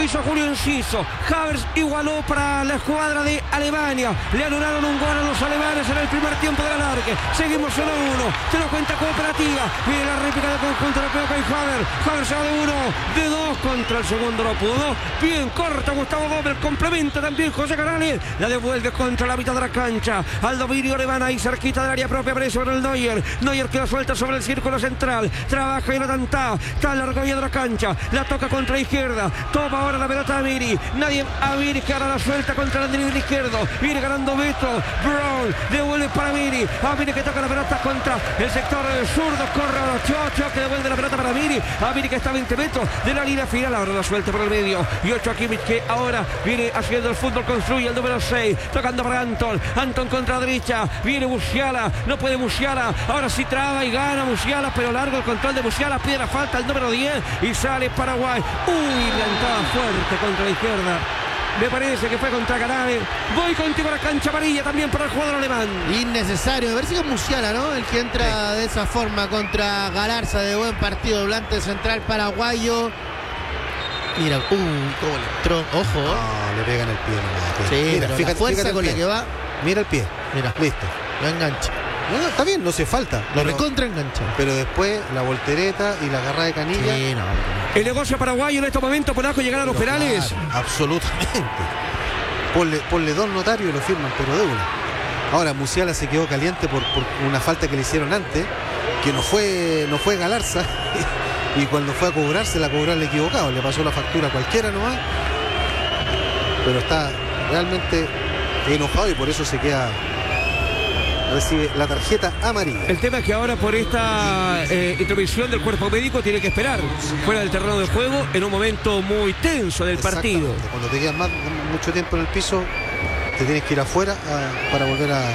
hizo Julio Enciso. Havertz igualó para la escuadra de Alemania. Le anularon un gol a los alemanes en el primer tiempo de la largue. Seguimos 1-1. Se lo cuenta Cooperativa. Viene la réplica del conjunto europeo con Havertz. Havertz se va de 1, de 2 contra el segundo, no pudo. Bien corta Gustavo Gómez. Complementa también José Canales. La devuelve contra la mitad de la cancha. Al dominio alemán ahí cerquita del área propia. Aparece sobre el Neuer. Neuer queda suelta sobre el círculo central. Trabaja Jonathan Tah. Tah larga de la cancha. La toca contra la izquierda. Toma ahora la pelota a Amiri. Nadie Amiri que ahora la suelta contra el nivel izquierdo. Viene ganando Beto. Brown devuelve para Amiri. Amiri que toca la pelota contra el sector zurdo. Corre a los Chocho que devuelve la pelota para Amiri. Amiri que está a 20 metros de la línea final. Ahora la suelta por el medio. Y Ocho Kimmich que ahora viene haciendo el fútbol. Construye el número 6. Tocando para Anton. Anton contra derecha. Viene Musiala. No puede Musiala. Ahora sí traba y gana Musiala. Pero largo el control de Musiala. Pide la falta el número 10. Y sale Paraguay. La entrada fuerte contra la izquierda. Me parece que fue contra Canales. Voy contigo a la cancha amarilla también para el jugador alemán. Innecesario. Me parece que es Musiala, ¿no? El que entra de esa forma contra Galarza. De buen partido. Volante central paraguayo. Mira, cómo le entró. Ojo. No, le pega en el pie. No, sí, mira, pero fíjate, la fuerza fíjate con la que va. Mira el pie. Mira. Listo. Lo engancha. No, está bien, no hace falta. Lo recontra engancha. Pero después la voltereta y la agarrada de canilla. Sí, no. El negocio paraguayo en estos momentos, Polaco, llegar a los penales. Claro, absolutamente. Ponle 2 notarios y lo firman, pero de una. Ahora Musiala se quedó caliente por una falta que le hicieron antes, que no fue Galarza. Y cuando fue a cobrarse, la cobró al equivocado. Le pasó la factura a cualquiera nomás. Pero está realmente enojado y por eso se queda. Recibe la tarjeta amarilla. El tema es que ahora por esta intromisión del cuerpo médico tiene que esperar fuera del terreno de juego en un momento muy tenso del partido. Cuando te quedas mucho tiempo en el piso, te tienes que ir afuera para volver a...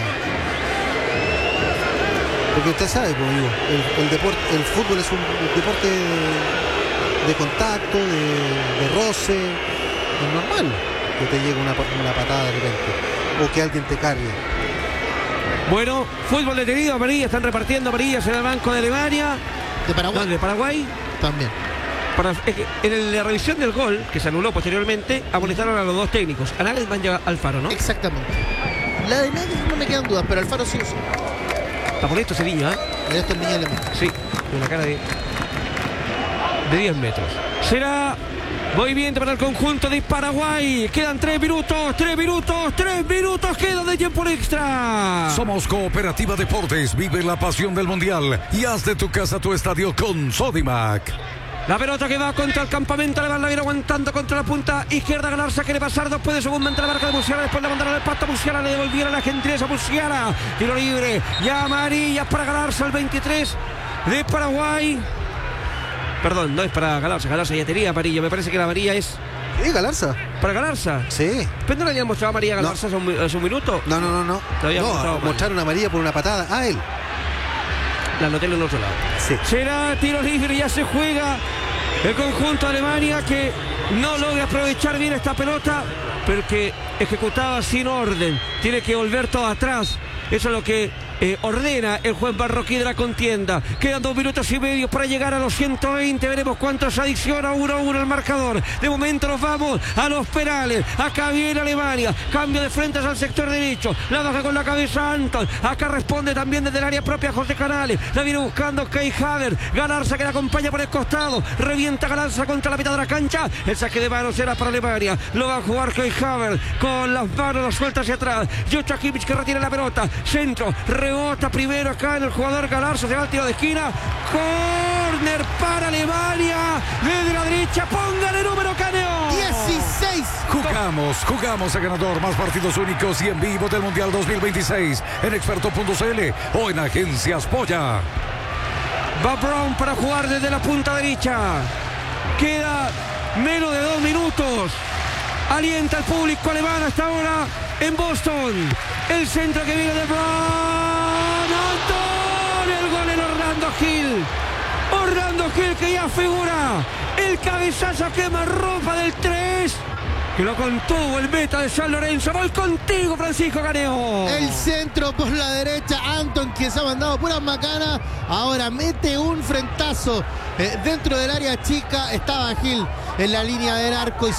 Porque usted sabe, como digo, el fútbol es un deporte de contacto, de roce. Es normal que te llegue una patada de repente o que alguien te cargue. Bueno, fútbol detenido, amarilla, están repartiendo amarillas en el banco de Alemania. ¿De Paraguay? No, de Paraguay. También. En la revisión del gol, que se anuló posteriormente, amonestaron a los 2 técnicos, a Nagelsmann y a Alfaro, ¿no? Exactamente. La de Nagelsmann no me quedan dudas, pero Alfaro sí o sí. Está molesto ese niño, ¿eh? Esto es niño alemán. Sí, con una cara de 10 metros. Será movimiento para el conjunto de Paraguay. Quedan 3 minutos quedan de tiempo extra. Somos Cooperativa Deportes. Vive la pasión del Mundial y haz de tu casa tu estadio con Sodimac. La pelota que va contra el campamento alemán, la viene aguantando contra la punta izquierda. Galarza quiere pasar, después de segundo entre la marca de Musiala, después de mandaron el pasto a Musiala, le devolvieron la gentileza a Musiala. Tiro libre, ya amarilla para Galarza, el 23 de Paraguay. Perdón, no es para Galarza, Galarza ya tenía amarilla, me parece que la amarilla es... ¿Sí, Galarza? ¿Para Galarza? Sí. ¿Pero no le habían mostrado amarilla a Galarza hace un minuto? No. No, mostraron amarilla por una patada a él. La anoté en el otro lado. Sí. Será tiro libre, ya se juega el conjunto de Alemania que no logra aprovechar bien esta pelota, pero que ejecutaba sin orden. Tiene que volver todo atrás. Eso es lo que ordena el juez Barroquí de la contienda. Quedan 2 minutos y medio para llegar a los 120. Veremos cuántos adiciona 1-1 el marcador. De momento nos vamos a los penales. Acá viene Alemania. Cambio de frente al sector derecho. La baja con la cabeza Anton. Acá responde también desde el área propia José Canales. La viene buscando Kai Havertz. Galarza que la acompaña por el costado. Revienta Galarza contra la mitad de la cancha. El saque de manos será para Alemania. Lo va a jugar Kai Havertz. Con las manos lo suelta hacia atrás. Joshua Kimmich que retiene la pelota. Centro. Rebota primero acá en el jugador Galarza. Se va al tiro de esquina. Corner para Alemania. Desde la derecha. Póngale número, Caneo. 16. Jugamos a ganador. Más partidos únicos y en vivo del Mundial 2026 en experto.cl o en Agencias Polla. Va Brown para jugar desde la punta derecha. Queda menos de 2 minutos. Alienta al público alemán hasta ahora en Boston. El centro que viene de Brown. Anton. El gol en Orlando Gil. Orlando Gil que ya figura. El cabezazo quema ropa del 3. Que lo contuvo el meta de San Lorenzo. Voy contigo, Francisco Caneo. El centro por la derecha. Anton, que se ha mandado puras macanas. Ahora mete un frentazo dentro del área chica. Estaba Gil en la línea del arco y